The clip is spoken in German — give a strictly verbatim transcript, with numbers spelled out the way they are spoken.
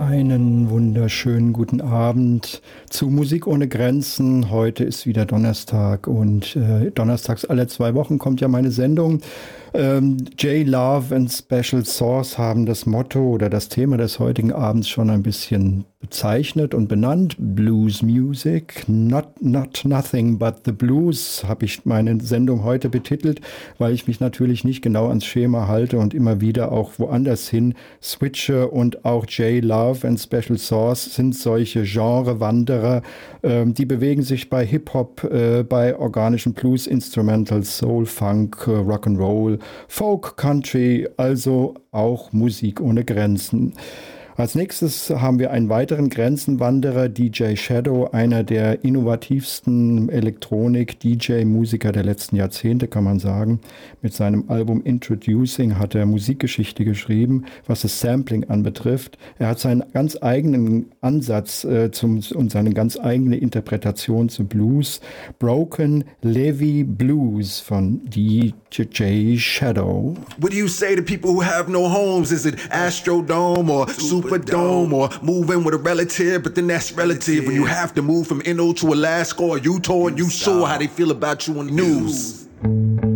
Einen wunderschönen guten Abend zu Musik ohne Grenzen. Heute ist wieder Donnerstag und äh, donnerstags alle zwei Wochen kommt ja meine Sendung. Ähm, J Love and Special Sauce haben das Motto oder das Thema des heutigen Abends schon ein bisschen bezeichnet und benannt. Blues Music, not, not nothing but the blues, habe ich meine Sendung heute betitelt, weil ich mich natürlich nicht genau ans Schema halte und immer wieder auch woanders hin switche. Und auch J Love and Special Sauce sind solche Genrewanderer, ähm, die bewegen sich bei Hip-Hop, äh, bei organischen Blues, Instrumentals, Soul, Funk, äh, Rock'n'Roll, Folk, Country, also auch Musik ohne Grenzen. Als nächstes haben wir einen weiteren Grenzenwanderer, D J Shadow, einer der innovativsten Elektronik-D J-Musiker der letzten Jahrzehnte, kann man sagen. Mit seinem Album Introducing hat er Musikgeschichte geschrieben, was das Sampling anbetrifft. Er hat seinen ganz eigenen Ansatz äh, zum, und seine ganz eigene Interpretation zu Blues. Broken Levy Blues von D J Shadow. What do you say to people who have no homes? Is it Astrodome or Superdome or move in with a relative? But then that's relative when you have to move from N O to Alaska or Utah and you saw how they feel about you on the news.